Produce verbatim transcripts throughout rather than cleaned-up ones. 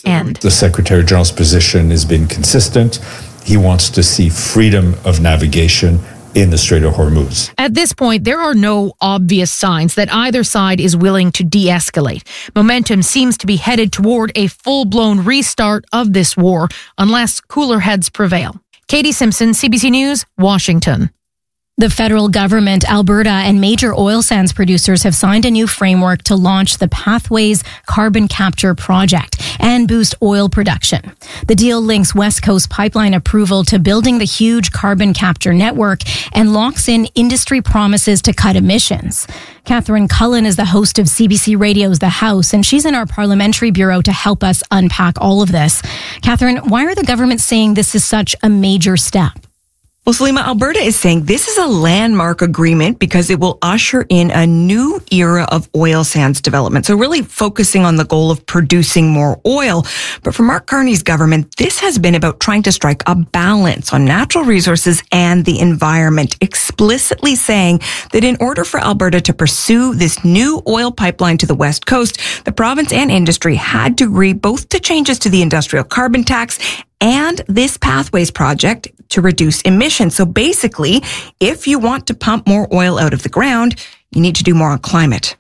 end. The Secretary General's position has been consistent. He wants to see freedom of navigation in the Strait of Hormuz. At this point, there are no obvious signs that either side is willing to de-escalate. Momentum seems to be headed toward a full-blown restart of this war unless cooler heads prevail. Katie Simpson, C B C News, Washington. The federal government, Alberta, and major oil sands producers have signed a new framework to launch the Pathways Carbon Capture Project and boost oil production. The deal links West Coast pipeline approval to building the huge carbon capture network and locks in industry promises to cut emissions. Catherine Cullen is the host of C B C Radio's The House, and she's in our parliamentary bureau to help us unpack all of this. Catherine, why are the government saying this is such a major step? Well, Salima, Alberta is saying this is a landmark agreement because it will usher in a new era of oil sands development. So really focusing on the goal of producing more oil. But for Mark Carney's government, this has been about trying to strike a balance on natural resources and the environment, explicitly saying that in order for Alberta to pursue this new oil pipeline to the West Coast, the province and industry had to agree both to changes to the industrial carbon tax and this Pathways project to reduce emissions. So basically, if you want to pump more oil out of the ground, you need to do more on climate.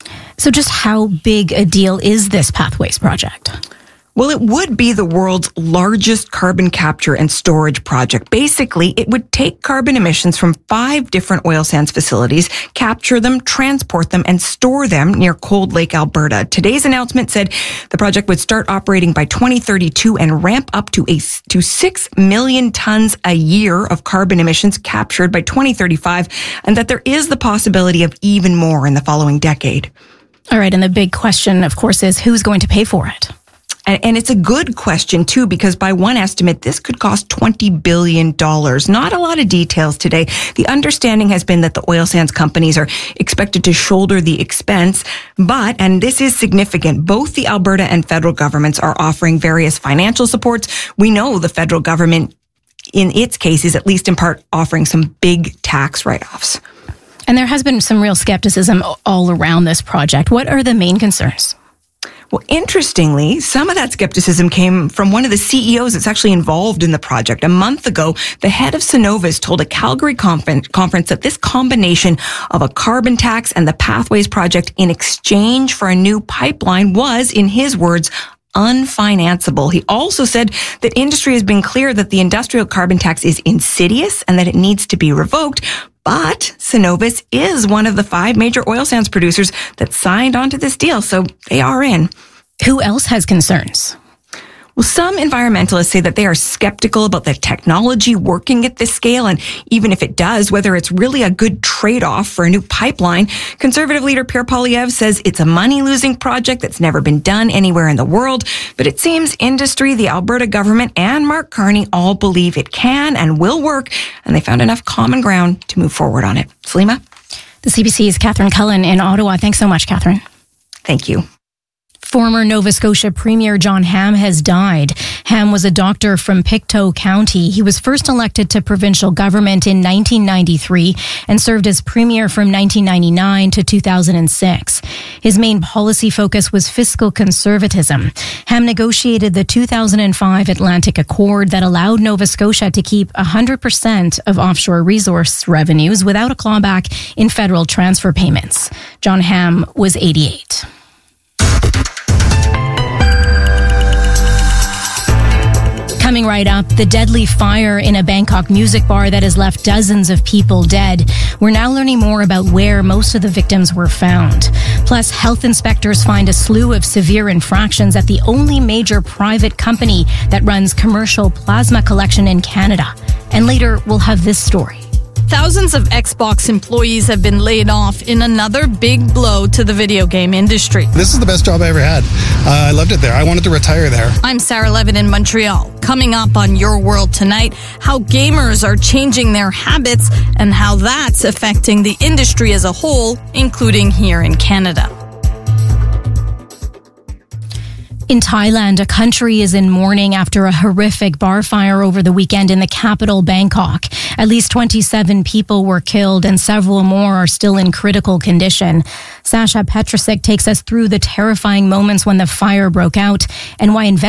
So just how big a deal is this Pathways project? Well, it would be the world's largest carbon capture and storage project. Basically, it would take carbon emissions from five different oil sands facilities, capture them, transport them, and store them near Cold Lake, Alberta. Today's announcement said the project would start operating by twenty thirty-two and ramp up to a to six million tons a year of carbon emissions captured by twenty thirty-five, and that there is the possibility of even more in the following decade. All right, and the big question, of course, is who's going to pay for it? And, and it's a good question, too, because by one estimate, this could cost twenty billion dollars. Not a lot of details today. The understanding has been that the oil sands companies are expected to shoulder the expense. But, and this is significant, both the Alberta and federal governments are offering various financial supports. We know the federal government, in its case, is at least in part offering some big tax write-offs. And there has been some real skepticism all around this project. What are the main concerns? Well, interestingly, some of that skepticism came from one of the C E Os that's actually involved in the project. A month ago, the head of Cenovus told a Calgary conference that this combination of a carbon tax and the Pathways project in exchange for a new pipeline was, in his words, unfinanceable. He also said that industry has been clear that the industrial carbon tax is insidious and that it needs to be revoked. But Cenovus is one of the five major oil sands producers that signed onto this deal, so they are in. Who else has concerns? Well, some environmentalists say that they are skeptical about the technology working at this scale, and even if it does, whether it's really a good trade-off for a new pipeline. Conservative leader Pierre Poilievre says it's a money-losing project that's never been done anywhere in the world, but it seems industry, the Alberta government, and Mark Carney all believe it can and will work, and they found enough common ground to move forward on it. Salima? The C B C's Catherine Cullen in Ottawa. Thanks so much, Catherine. Thank you. Former Nova Scotia Premier John Ham has died. Ham was a doctor from Pictou County. He was first elected to provincial government in nineteen ninety-three and served as premier from nineteen ninety-nine to two thousand six. His main policy focus was fiscal conservatism. Ham negotiated the two thousand five Atlantic Accord that allowed Nova Scotia to keep one hundred percent of offshore resource revenues without a clawback in federal transfer payments. John Ham was eighty-eight. Coming right up, the deadly fire in a Bangkok music bar that has left dozens of people dead. We're now learning more about where most of the victims were found. Plus, health inspectors find a slew of severe infractions at the only major private company that runs commercial plasma collection in Canada. And later, we'll have this story. Thousands of Xbox employees have been laid off in another big blow to the video game industry. This is the best job I ever had. Uh, I loved it there. I wanted to retire there. I'm Sarah Levin in Montreal. Coming up on Your World Tonight, how gamers are changing their habits and how that's affecting the industry as a whole, including here in Canada. In Thailand, a country is in mourning after a horrific bar fire over the weekend in the capital, Bangkok. At least twenty-seven people were killed and several more are still in critical condition. Sasha Petrusik takes us through the terrifying moments when the fire broke out and why